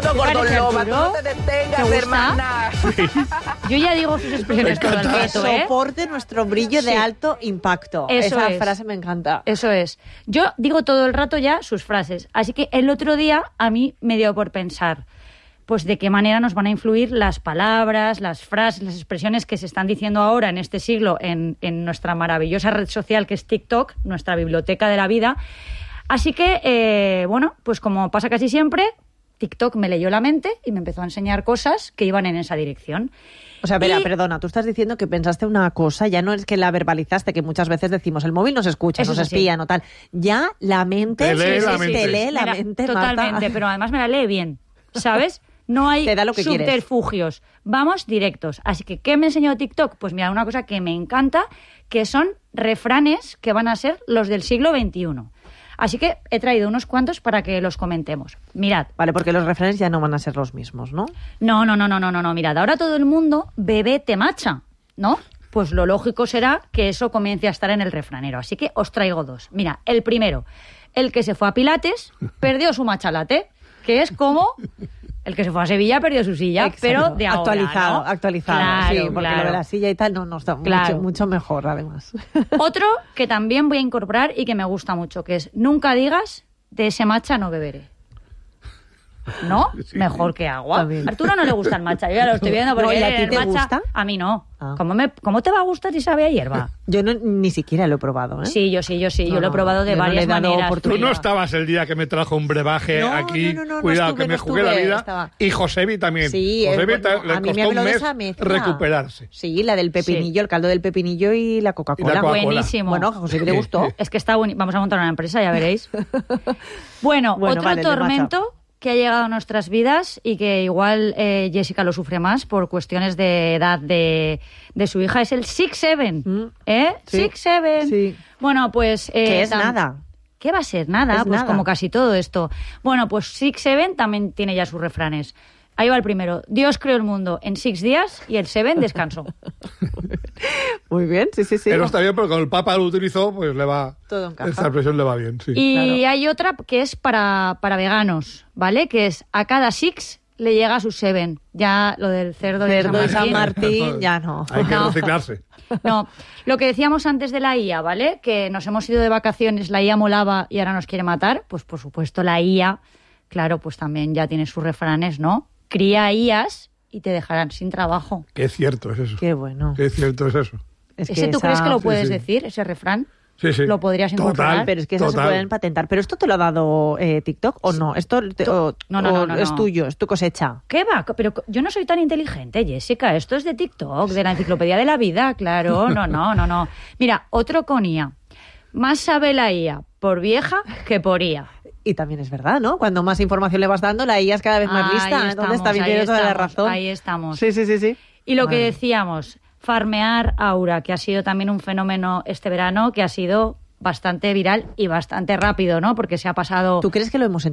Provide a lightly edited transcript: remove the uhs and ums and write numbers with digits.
todo, gordoloba. Tú no te detengas, hermana. Yo ya digo sus expresiones todo el rato, ¿eh? Soporte nuestro brillo de alto impacto. Esa frase me encanta. Eso es. Yo digo todo el rato ya sus frases. Así que el otro día a mí me dio por pensar, pues de qué manera nos van a influir las palabras, las frases, las expresiones que se están diciendo ahora en este siglo en nuestra maravillosa red social que es TikTok, nuestra biblioteca de la vida. Así que, bueno, pues como pasa casi siempre, TikTok me leyó la mente y me empezó a enseñar cosas que iban en esa dirección. O sea, perdona, tú estás diciendo que pensaste una cosa, ya no es que la verbalizaste, que muchas veces decimos, el móvil nos escucha, Eso nos es así. espía, no tal. Ya la mente te lee la mente, Totalmente, Marta. pero además me la lee bien, ¿sabes? No hay Te da lo que subterfugios. Vamos directos. Así que, ¿qué me enseñó TikTok? Pues mira, una cosa que me encanta, que son refranes que van a ser los del siglo XXI. Así que he traído unos cuantos para que los comentemos. Mirad. Vale, porque los refranes ya no van a ser los mismos, ¿no? No. Mirad, ahora todo el mundo bebé te macha, ¿no? Pues lo lógico será que eso comience a estar en el refranero. Así que os traigo dos. Mira, el primero, el que se fue a Pilates perdió su machalate, que es como el que se fue a Sevilla perdió su silla, Exacto. pero de ahora, Actualizado. Claro, sí, porque lo de la silla y tal no está mucho mejor, además. Otro que también voy a incorporar y que me gusta mucho, que es nunca digas de ese matcha no beberé. ¿No? Sí. Mejor que agua. También. A Arturo no le gusta el matcha, yo ya lo estoy viendo porque ¿y a ti el te matcha, gusta? a mí no. Ah. ¿Cómo te va a gustar si sabe a hierba? Yo ni siquiera lo he probado, ¿eh? Sí, yo lo he probado de yo no varias le he dado maneras. oportunidad. Tú no estabas el día que me trajo un brebaje aquí. No Cuidado, estuve, que me no jugué la estuve, vida. estaba. Y Josebi también. Sí, Josebi bueno, le a mí me costó un habló de mes esa mezcla. recuperarse. Sí, la del pepinillo, el caldo del pepinillo y la Coca-Cola. Y la Coca-Cola. Buenísimo. Bueno, a José le gustó. Es que está buenísimo. Vamos a montar una empresa, ya veréis. Bueno, otro vale, de tormento que ha llegado a nuestras vidas y que igual Jessica lo sufre más por cuestiones de edad de su hija es el 6-7. Sí. 6-7. Sí. Bueno, pues... Que es nada. ¿Qué va a ser? Nada, Es pues nada. como casi todo esto. Bueno, pues 6-7 también tiene ya sus refranes. Ahí va el primero. Dios creó el mundo en 6 días y el 7 descansó. Muy bien, sí. Pero está bien, porque con el Papa lo utilizó, pues le va... Todo encaja. Esta expresión le va bien, sí. Y Claro. hay otra que es para veganos, ¿vale? Que es a cada 6 le llega su 7. Ya lo del cerdo de Cerdo de San Martín. Martín, ya no. Hay que No. reciclarse. No, lo que decíamos antes de la IA, ¿vale? Que nos hemos ido de vacaciones, la IA molaba y ahora nos quiere matar. Pues por supuesto la IA, claro, pues también ya tiene sus refranes, ¿no? Cría IAs y te dejarán sin trabajo. Qué cierto es eso. Qué bueno. Qué cierto es eso. Es ¿Ese tú crees que lo puedes sí. decir, ese refrán? Sí, sí. ¿Lo podrías Total. incorporar? Pero es que esas se Total. pueden patentar. ¿Pero esto te lo ha dado TikTok o no? ¿Esto No. es tuyo, es tu cosecha? ¿Qué va? Pero yo no soy tan inteligente, Jessica. Esto es de TikTok, de la enciclopedia de la vida, claro. No. Mira, otro con IA. Más sabe la IA por vieja que por IA. Y también es verdad, ¿no? Cuando más información le vas dando, la IA es cada vez más Ahí lista. Entonces también tienes toda la razón. Ahí estamos. Sí. Y lo que Vale. decíamos, farmear aura, que ha sido también un fenómeno este verano, que ha sido bastante viral y bastante rápido, ¿no? Porque se ha pasado... ¿Tú crees que lo hemos